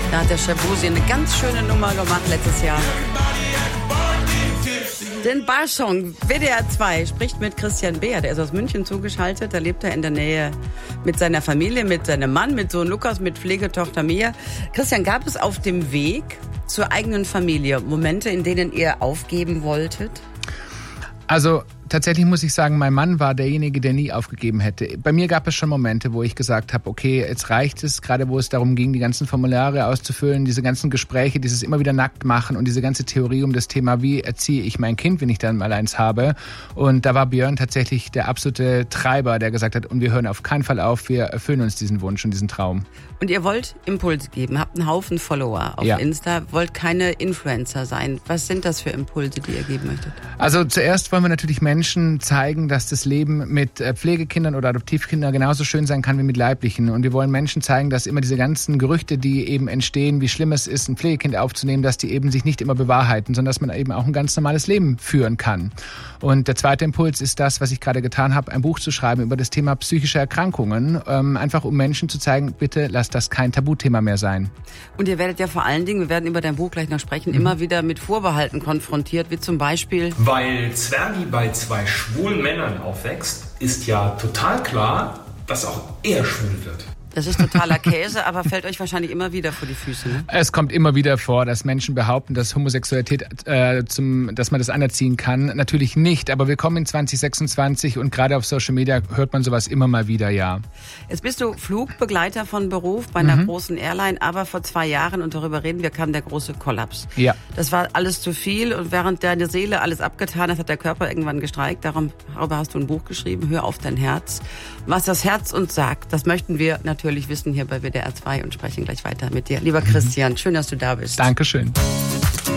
Da hat der Shabuzi eine ganz schöne Nummer gemacht letztes Jahr. Den Barsong, WDR 2, spricht mit Christian Beer. Der ist aus München zugeschaltet. Da lebt er in der Nähe mit seiner Familie, mit seinem Mann, mit Sohn Lukas, mit Pflegetochter Mia. Christian, gab es auf dem Weg zur eigenen Familie Momente, in denen ihr aufgeben wolltet? Also tatsächlich muss ich sagen, mein Mann war derjenige, der nie aufgegeben hätte. Bei mir gab es schon Momente, wo ich gesagt habe, okay, jetzt reicht es, gerade wo es darum ging, die ganzen Formulare auszufüllen, diese ganzen Gespräche, dieses immer wieder nackt machen und diese ganze Theorie um das Thema, wie erziehe ich mein Kind, wenn ich dann mal eins habe. Und da war Björn tatsächlich der absolute Treiber, der gesagt hat, und wir hören auf keinen Fall auf, wir erfüllen uns diesen Wunsch und diesen Traum. Und ihr wollt Impulse geben, habt einen Haufen Follower auf Insta, wollt keine Influencer sein. Was sind das für Impulse, die ihr geben möchtet? Also zuerst wollen wir natürlich Menschen zeigen, dass das Leben mit Pflegekindern oder Adoptivkindern genauso schön sein kann wie mit Leiblichen. Und wir wollen Menschen zeigen, dass immer diese ganzen Gerüchte, die eben entstehen, wie schlimm es ist, ein Pflegekind aufzunehmen, dass die eben sich nicht immer bewahrheiten, sondern dass man eben auch ein ganz normales Leben führen kann. Und der zweite Impuls ist das, was ich gerade getan habe, ein Buch zu schreiben über das Thema psychische Erkrankungen, einfach um Menschen zu zeigen, bitte lasst das kein Tabuthema mehr sein. Und ihr werdet ja vor allen Dingen, wir werden über dein Buch gleich noch sprechen, immer wieder mit Vorbehalten konfrontiert, wie zum Beispiel... Weil Zwergi bei zwei schwulen Männern aufwächst, ist ja total klar, dass auch er schwul wird. Das ist totaler Käse, aber fällt euch wahrscheinlich immer wieder vor die Füße, ne? Es kommt immer wieder vor, dass Menschen behaupten, dass Homosexualität, dass man das anerziehen kann. Natürlich nicht, aber willkommen in 2026 und gerade auf Social Media hört man sowas immer mal wieder, ja. Jetzt bist du Flugbegleiter von Beruf bei einer großen Airline, aber vor 2 Jahren, und darüber reden wir, kam der große Kollaps. Ja. Das war alles zu viel und während deine Seele alles abgetan hat, hat der Körper irgendwann gestreikt. Darüber hast du ein Buch geschrieben, Hör auf dein Herz. Was das Herz uns sagt, das möchten wir natürlich wissen hier bei WDR 2 und sprechen gleich weiter mit dir. Lieber Christian, schön, dass du da bist. Dankeschön.